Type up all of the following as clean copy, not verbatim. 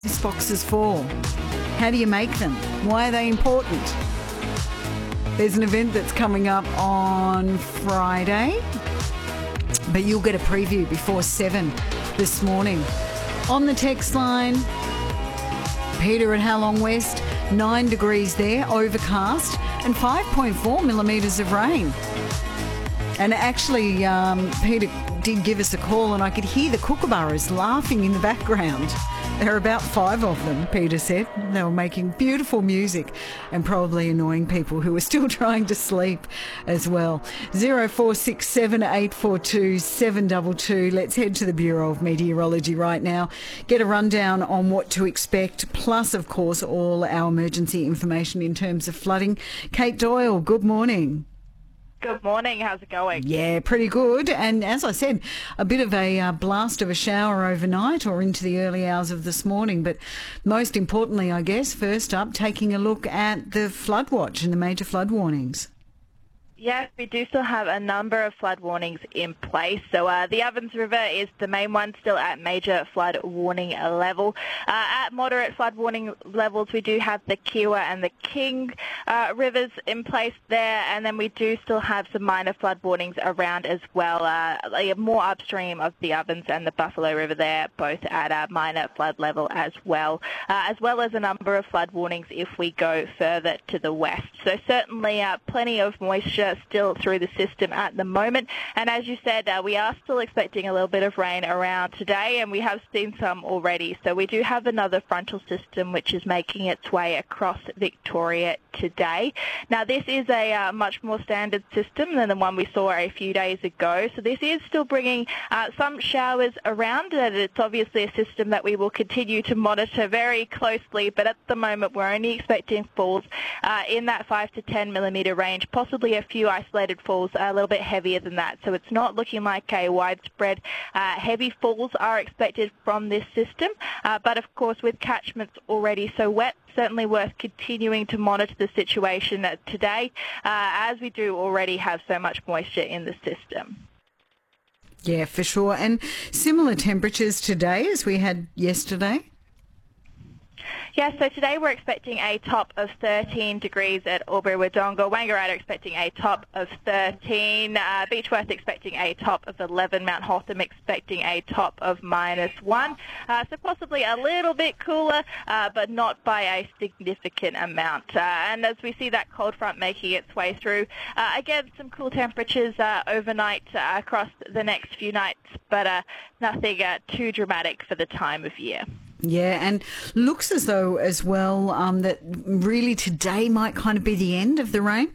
These boxes for? How do you make them? Why are they important? There's an event that's coming up on Friday, but you'll get a preview before 7 this morning. On the text line, Peter at Halong West, 9 degrees there, overcast, and 5.4 millimetres of rain. And actually, Peter did give us a call and I could hear the kookaburras laughing in the background. There are about 5 of them, Peter said. They were making beautiful music and probably annoying people who were still trying to sleep as well. 0467 842 722. Let's head to the Bureau of Meteorology right now. Get a rundown on what to expect, plus, of course, all our emergency information in terms of flooding. Kate Doyle, good morning. Good morning. How's it going? Yeah, pretty good. And as I said, a bit of a blast of a shower overnight or into the early hours of this morning. But most importantly, I guess, first up, taking a look at the flood watch and the major flood warnings. Yes, we do still have a number of flood warnings in place. So the Ovens River is the main one, still at major flood warning level. At moderate flood warning levels, we do have the Kiewa and the King rivers in place there, and then we do still have some minor flood warnings around as well, more upstream of the Ovens and the Buffalo River there, both at a minor flood level as well as a number of flood warnings if we go further to the west. So certainly plenty of moisture still through the system at the moment. And as you said, we are still expecting a little bit of rain around today, and we have seen some already. So we do have another frontal system which is making its way across Victoria today. Now, this is a much more standard system than the one we saw a few days ago. So this is still bringing some showers around, and it's obviously a system that we will continue to monitor very closely. But at the moment, we're only expecting falls in that 5 to 10 millimetre range, possibly a few isolated falls a little bit heavier than that. So it's not looking like a widespread heavy falls are expected from this system. But of course, with catchments already so wet, certainly worth continuing to monitor the situation today, as we do already have so much moisture in the system. Yeah, for sure. And similar temperatures today as we had yesterday? Yeah, so today we're expecting a top of 13 degrees at Albury-Wodonga. Wangaratta expecting a top of 13. Beechworth expecting a top of 11. Mount Hotham expecting a top of -1. So possibly a little bit cooler, but not by a significant amount. And as we see that cold front making its way through, again, some cool temperatures overnight across the next few nights, but nothing too dramatic for the time of year. Yeah, and looks as though as well that really today might kind of be the end of the rain.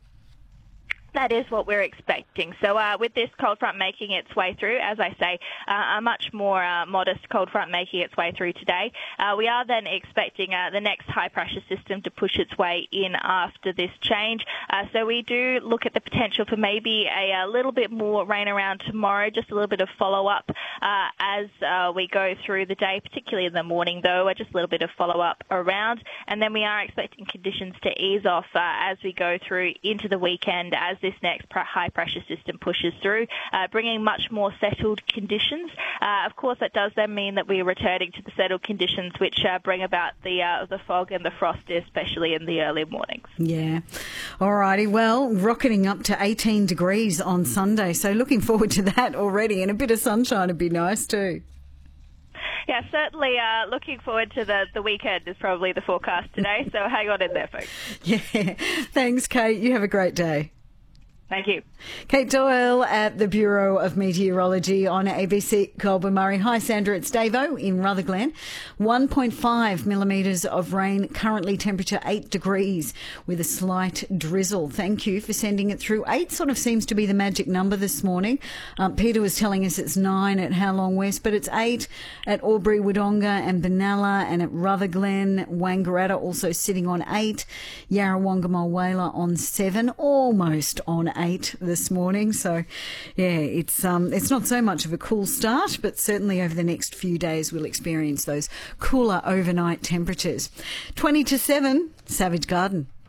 That is what we're expecting. So with this cold front making its way through, as I say, a much more modest cold front making its way through today, we are then expecting the next high-pressure system to push its way in after this change. So we do look at the potential for maybe a little bit more rain around tomorrow, just a little bit of follow-up as we go through the day, particularly in the morning, though, just a little bit of follow-up around. And then we are expecting conditions to ease off as we go through into the weekend as this next high-pressure system pushes through, bringing much more settled conditions. Of course, that does then mean that we are returning to the settled conditions which bring about the fog and the frost, especially in the early mornings. Yeah. All righty. Well, rocketing up to 18 degrees on Sunday, so looking forward to that already, and a bit of sunshine would be nice too. Yeah, certainly looking forward to the weekend is probably the forecast today, so hang on in there, folks. Yeah. Thanks, Kate. You have a great day. Thank you. Kate Doyle at the Bureau of Meteorology on ABC Goulburn Murray. Hi, Sandra. It's Davo in Rutherglen. 1.5 millimetres of rain. Currently temperature 8 degrees with a slight drizzle. Thank you for sending it through. 8 sort of seems to be the magic number this morning. Peter was telling us it's 9 at Halong West, but it's 8 at Albury-Wodonga and Benalla, and at Rutherglen. Wangaratta also sitting on 8. Yarrawonga-Mulwala on 7, almost on 8 this morning. So, yeah, it's not so much of a cool start, but certainly over the next few days we'll experience those cooler overnight temperatures. 20 to 7, Savage Garden.